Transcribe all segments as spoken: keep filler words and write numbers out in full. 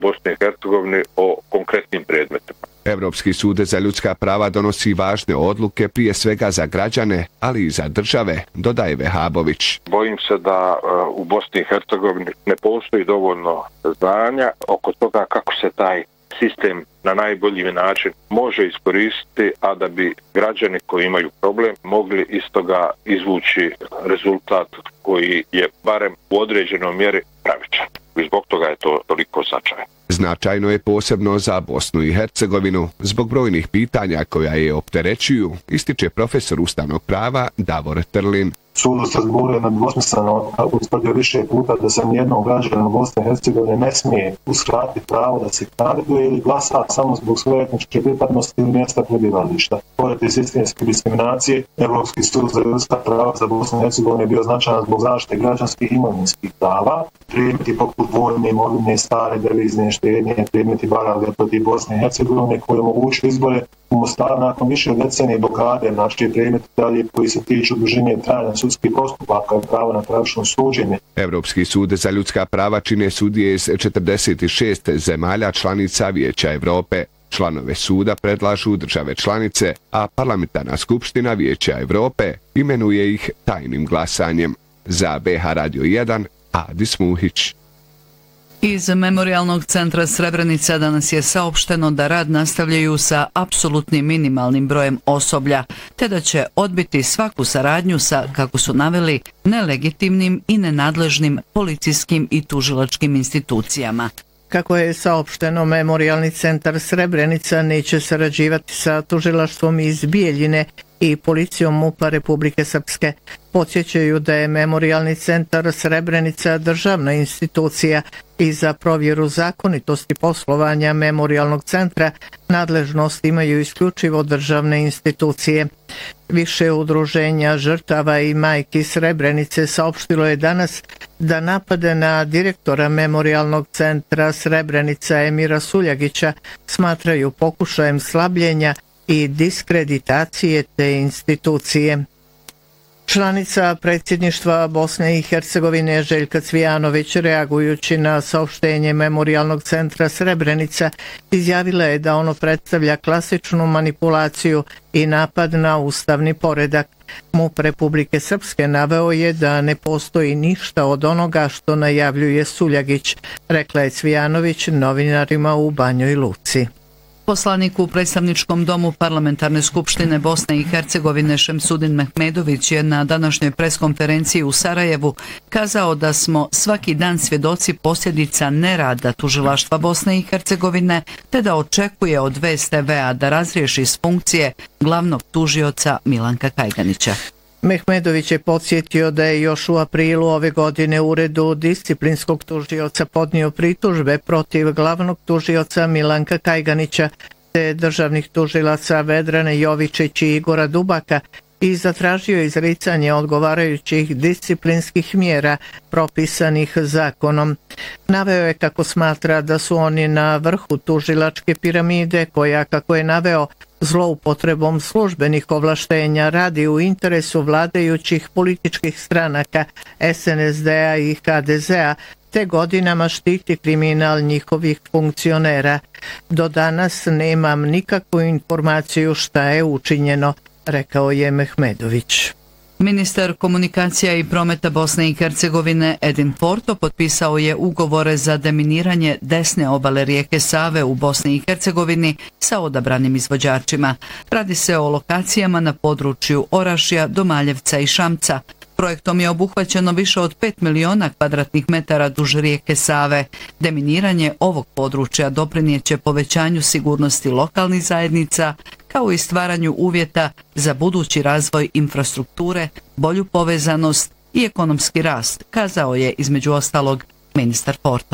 Bosne i Hercegovine o konkretnim predmetima. Evropski sud za ljudska prava donosi važne odluke prije svega za građane, ali i za države, dodaje Vehabović. Bojim se da u Bosni i Hercegovini ne postoji dovoljno znanja oko toga kako se taj sistem na najbolji način može iskoristiti, a da bi građani koji imaju problem mogli iz toga izvući rezultat koji je barem u određenoj mjeri pravičan. I zbog toga je to toliko značajno. Značajno je posebno za Bosnu i Hercegovinu zbog brojnih pitanja koja je opterećuju, ističe profesor ustavnog prava Davor Trlin. Sud se zborio nedvosmisleno utvrdio više puta da se nijednom građaninu Bosne i Hercegovine ne smije uskratiti pravo da se kandiduje ili glasa samo zbog svoje etničke pripadnosti ili mjesta prebivališta. Pored te sistemske diskriminacije, Evropski sud za ljudska prava za Bosnu i Hercegovinu je bio značajan zbog zaštite građanskih i imovinskih prava. Predmeti poput vojne imovine, stare devizne štednje, predmeti Baravlja protiv Bosne i Hercegovine koji omogućuju izbore u Mostaru nakon više decenije blokade, znači predmeti dalje koji se tiču dužine trajanja sudskih postupaka i pravo na pravično suđenje. Evropski sud za ljudska prava čine sudije iz četrdeset šest zemalja članica Vijeća Evrope. Članove suda predlažu države članice, a parlamentarna skupština Vijeća Evrope imenuje ih tajnim glasanjem. Za B H Radio jedan, Adis Muhić. Iz Memorijalnog centra Srebrenica danas je saopšteno da rad nastavljaju sa apsolutnim minimalnim brojem osoblja, te da će odbiti svaku saradnju sa, kako su naveli, nelegitimnim i nenadležnim policijskim i tužilačkim institucijama. Kako je saopšteno, Memorijalni centar Srebrenica neće sarađivati sa tužilaštvom iz Bijeljine i policijom MUP-a Republike Srpske. Podsjećaju da je Memorijalni centar Srebrenica državna institucija i za provjeru zakonitosti poslovanja Memorijalnog centra nadležnost imaju isključivo državne institucije. Više udruženja žrtava i majki Srebrenice saopštilo je danas da napade na direktora Memorijalnog centra Srebrenica Emira Suljagića smatraju pokušajem slabljenja i diskreditacije te institucije. Članica predsjedništva Bosne i Hercegovine Željka Cvijanović, reagujući na saopštenje Memorijalnog centra Srebrenica, izjavila je da ono predstavlja klasičnu manipulaciju i napad na ustavni poredak. MUP Republike Srpske naveo je da ne postoji ništa od onoga što najavljuje Suljagić, rekla je Cvijanović novinarima u Banjoj Luci. Poslanik u predstavničkom domu Parlamentarne skupštine Bosne i Hercegovine Šemsudin Mehmedović je na današnjoj preskonferenciji u Sarajevu kazao da smo svaki dan svjedoci posljedica nerada tužilaštva Bosne i Hercegovine, te da očekuje od V S T V-a da razriješi s funkcije glavnog tužioca Milanka Kajganića. Mehmedović je podsjetio da je još u aprilu ove godine Uredu disciplinskog tužioca podnio pritužbe protiv glavnog tužioca Milanka Kajganića te državnih tužilaca Vedrane Jovičić i Igora Dubaka i zatražio izricanje odgovarajućih disciplinskih mjera propisanih zakonom. Naveo je kako smatra da su oni na vrhu tužilačke piramide koja, kako je naveo, zloupotrebom službenih ovlaštenja radi u interesu vladajućih političkih stranaka S N S D-a i H D Z-a, te godinama štiti kriminal njihovih funkcionera. Do danas nemam nikakvu informaciju šta je učinjeno, rekao je Mehmedović. Ministar komunikacija i prometa Bosne i Hercegovine Edin Porto potpisao je ugovore za deminiranje desne obale rijeke Save u Bosni i Hercegovini sa odabranim izvođačima. Radi se o lokacijama na području Orašja, Domaljevca i Šamca. Projektom je obuhvaćeno više od pet miliona kvadratnih metara duž rijeke Save. Deminiranje ovog područja doprinijeće povećanju sigurnosti lokalnih zajednica, kao i stvaranju uvjeta za budući razvoj infrastrukture, bolju povezanost i ekonomski rast, kazao je između ostalog ministar Porto.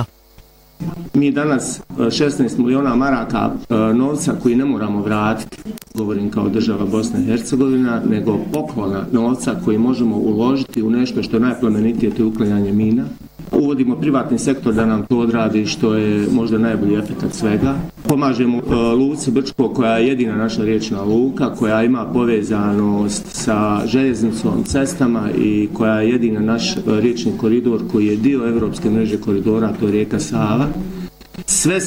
Mi danas šesnaest miliona maraka novca koji ne moramo vratiti, govorim kao država Bosna i Hercegovina, nego poklona novca koji možemo uložiti u nešto što je najplemenitije, to je uklanjanje mina. Uvodimo privatni sektor da nam to odradi, što je možda najbolji efekt svega. Pomažemo luci Brčko, koja je jedina naša riječna luka, koja ima povezanost sa željeznicom, cestama i koja je jedina naš riječni koridor koji je dio evropske mreže koridora, to je rijeka Sava. sve